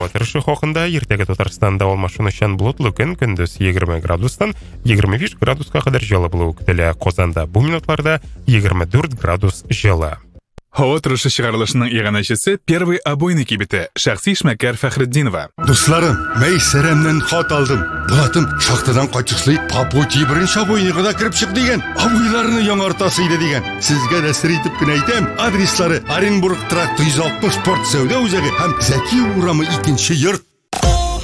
Отырышы хокында ертегі Татарстанда алмашынышан бұлытлы күн күндіз 20 градустан 25 градусқа қадар жылы болуы күтілі. Қозанда бұл минутларда 24 градус жылы. Hava turışı çıkarılışının iğneşisi Первый обойный кибеті Шахси Ишмәкәр Фәхретдинова. Дусларым, мен сәрәмнен хат алдым. Бұлатым шахтадан қачықсылай Папути бірінші обойныға да кіріп шық деген. Обойларыны яңартасыйды деген. Сізге дәстір етіп кін айтам. Адреслары Оренбург тракт 160 спорт сәуде өзегі һәм Зәки урамы 2-ші йорт.